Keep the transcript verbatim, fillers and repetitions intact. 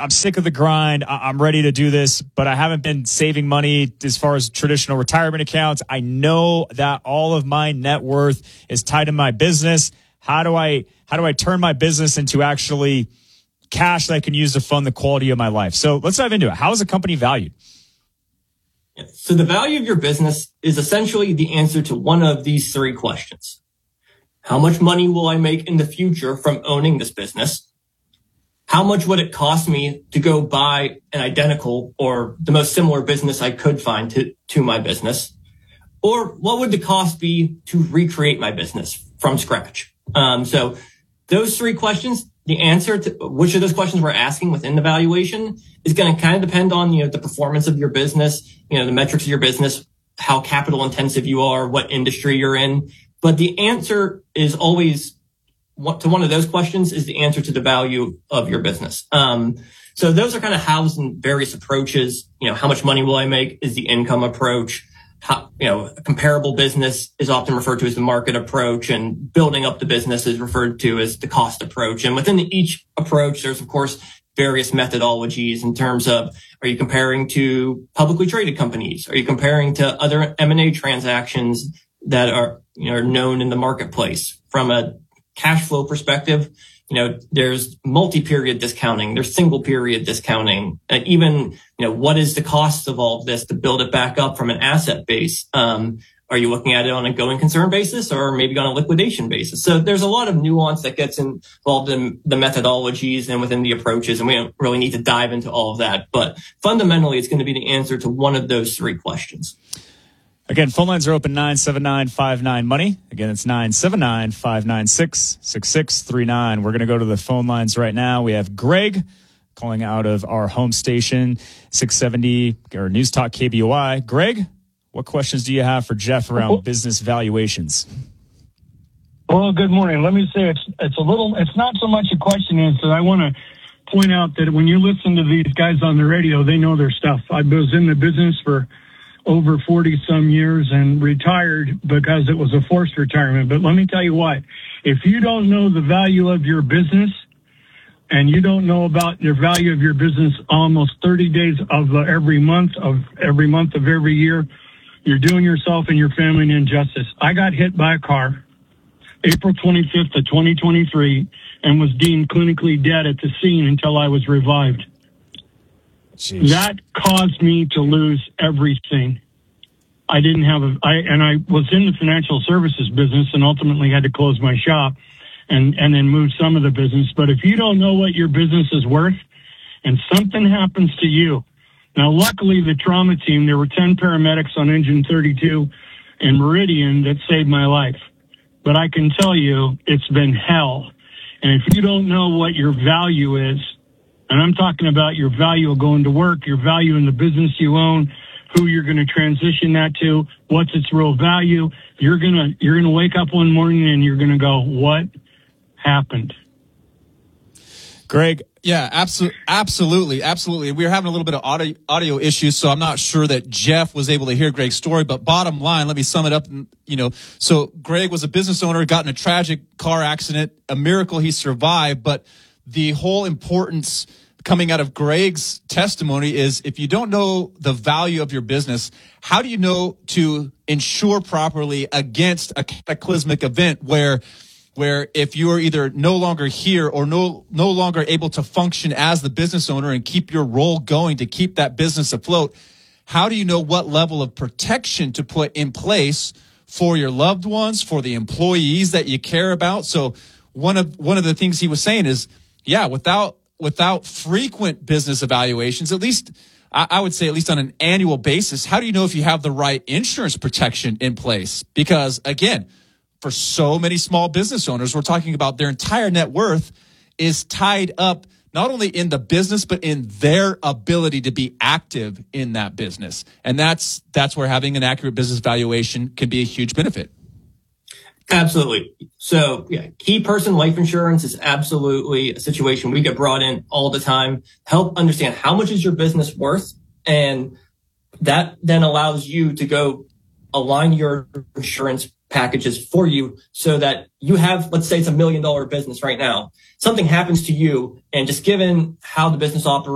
I'm sick of the grind. I'm ready to do this, but I haven't been saving money as far as traditional retirement accounts. I know that all of my net worth is tied in my business. How do I, how do I turn my business into actually cash that I can use to fund the quality of my life? So let's dive into it. How is a company valued? So the value of your business is essentially the answer to one of these three questions. How much money will I make in the future from owning this business? How much would it cost me to go buy an identical or the most similar business I could find to, to my business? Or what would the cost be to recreate my business from scratch? Um, so those three questions, the answer to which of those questions we're asking within the valuation is going to kind of depend on, you know, the performance of your business, you know, the metrics of your business, how capital intensive you are, what industry you're in. But the answer is always what, to one of those questions is the answer to the value of your business. Um, so those are kind of housed in various approaches. You know, how much money will I make is the income approach. How, you know, a comparable business is often referred to as the market approach, and building up the business is referred to as the cost approach. And within each approach, there's, of course, various methodologies in terms of, are you comparing to publicly traded companies? Are you comparing to other M and A transactions that are, you know, are known in the marketplace? From a cash flow perspective, you know, there's multi-period discounting, there's single period discounting, and even, you know, what is the cost of all of this to build it back up from an asset base? Um, are you looking at it on a going concern basis or maybe on a liquidation basis? So there's a lot of nuance that gets involved in the methodologies and within the approaches, and we don't really need to dive into all of that. But fundamentally, it's going to be the answer to one of those three questions. Again, phone lines are open nine seven nine five nine money. Again, it's nine seven nine five nine six six six three nine. We're going to go to the phone lines right now. We have Greg calling out of our home station, six seventy or News Talk K B O I. Greg, what questions do you have for Jeff around well, business valuations? Well, good morning. Let me say it's it's a little, it's not so much a question as that I want to point out that when you listen to these guys on the radio, they know their stuff. I was in the business for over forty some years and retired because it was a forced retirement. But let me tell you what, if you don't know the value of your business and you don't know about the value of your business almost thirty days of the, every month of every month of every year, you're doing yourself and your family an injustice. I got hit by a car April twenty-fifth of twenty twenty-three and was deemed clinically dead at the scene until I was revived. Jeez. That caused me to lose everything. I didn't have a, I, and I was in the financial services business and ultimately had to close my shop and, and then move some of the business. But if you don't know what your business is worth and something happens to you, now luckily the trauma team, there were ten paramedics on engine thirty-two in Meridian that saved my life. But I can tell you it's been hell. And if you don't know what your value is, and I'm talking about your value of going to work, your value in the business you own, who you're going to transition that to, what's its real value. You're going to, you're going to wake up one morning and you're going to go, what happened? Greg. Yeah, absolutely. Absolutely. Absolutely. We were having a little bit of audio, audio issues, so I'm not sure that Jeff was able to hear Greg's story, but bottom line, let me sum it up. You know, so Greg was a business owner, got in a tragic car accident, a miracle he survived, but the whole importance coming out of Greg's testimony is if you don't know the value of your business, how do you know to insure properly against a cataclysmic event where where if you are either no longer here or no no longer able to function as the business owner and keep your role going to keep that business afloat, how do you know what level of protection to put in place for your loved ones, for the employees that you care about? So one of one of the things he was saying is, yeah, without without frequent business evaluations, at least I, I would say at least on an annual basis, how do you know if you have the right insurance protection in place? Because again, for so many small business owners, we're talking about their entire net worth is tied up not only in the business, but in their ability to be active in that business. And that's that's where having an accurate business valuation can be a huge benefit. Absolutely. So yeah, key person life insurance is absolutely a situation we get brought in all the time. Help understand how much is your business worth. And that then allows you to go align your insurance packages for you so that you have, let's say it's a million dollar business right now. Something happens to you, and just given how the business operates,